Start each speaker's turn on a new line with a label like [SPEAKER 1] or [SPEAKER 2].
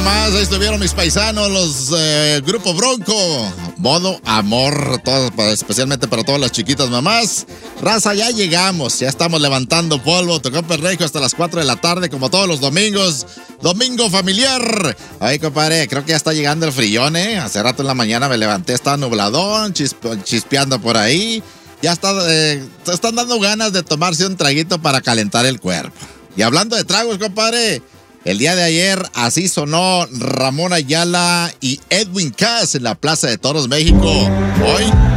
[SPEAKER 1] nomás, ahí estuvieron mis paisanos, los Grupo Bronco. Modo amor, especialmente para todas las chiquitas mamás. Raza, ya llegamos, ya estamos levantando polvo. Tocó Perrejo hasta las 4 de la tarde, como todos los domingos. Domingo familiar. Ay, compadre, creo que ya está llegando el frillón, ¿eh? Hace rato en la mañana me levanté, estaba nubladón, chispeando por ahí. Ya están dando ganas de tomarse un traguito para calentar el cuerpo. Y hablando de tragos, compadre, el día de ayer así sonó Ramón Ayala y Edwin Cass en la Plaza de Toros, México. Hoy